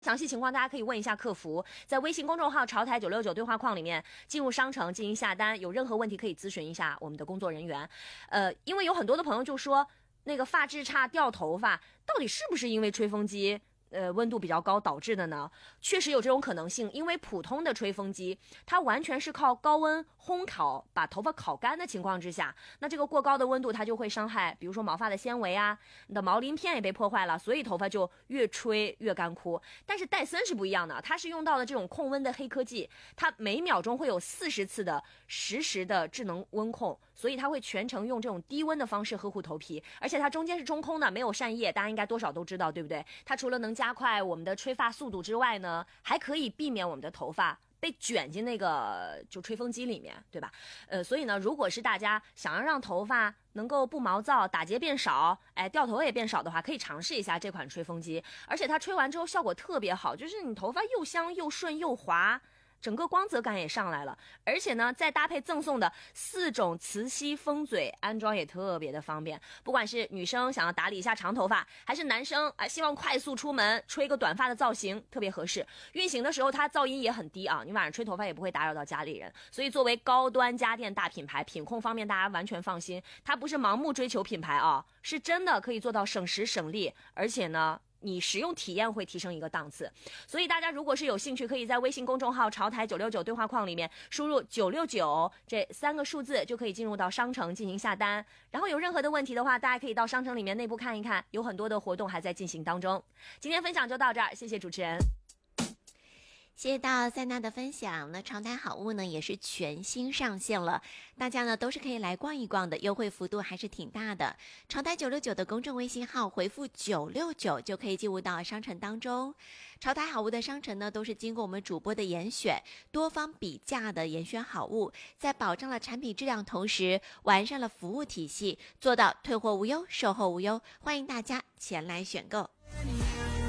详细情况大家可以问一下客服，在微信公众号潮台969对话框里面进入商城进行下单，有任何问题可以咨询一下我们的工作人员。因为有很多的朋友就说那个发质差掉头发，到底是不是因为吹风机温度比较高导致的呢？确实有这种可能性，因为普通的吹风机它完全是靠高温烘烤把头发烤干的情况之下，那这个过高的温度它就会伤害比如说毛发的纤维啊，你的毛鳞片也被破坏了，所以头发就越吹越干枯。但是戴森是不一样的，它是用到了这种控温的黑科技，它每秒钟会有40次的实时的智能温控，所以它会全程用这种低温的方式呵护头皮，而且它中间是中空的，没有扇叶，大家应该多少都知道对不对？它除了能加快我们的吹发速度之外呢，还可以避免我们的头发被卷进那个就吹风机里面，对吧？所以呢，如果是大家想要让头发能够不毛躁，打结变少，掉头也变少的话，可以尝试一下这款吹风机，而且它吹完之后效果特别好，就是你头发又香又顺又滑，整个光泽感也上来了，而且呢，再搭配赠送的4种磁吸风嘴，安装也特别的方便。不管是女生想要打理一下长头发，还是男生希望快速出门吹个短发的造型，特别合适。运行的时候它噪音也很低啊，你晚上吹头发也不会打扰到家里人。所以作为高端家电大品牌，品控方面大家完全放心，它不是盲目追求品牌啊，是真的可以做到省时省力，而且呢，你使用体验会提升一个档次。所以大家如果是有兴趣，可以在微信公众号潮台969对话框里面输入969这3个数字，就可以进入到商城进行下单。然后有任何的问题的话，大家可以到商城里面内部看一看，有很多的活动还在进行当中。今天分享就到这儿，谢谢主持人。 谢谢到塞纳的分享。那潮台好物呢也是全新上线了，大家呢都是可以来逛一逛的，优惠幅度还是挺大的。潮台969的公众微信号回复969就可以进入到商城当中。潮台好物的商城呢都是经过我们主播的严选，多方比价的严选好物，在保障了产品质量同时完善了服务体系，做到退货无忧售后无忧，欢迎大家前来选购。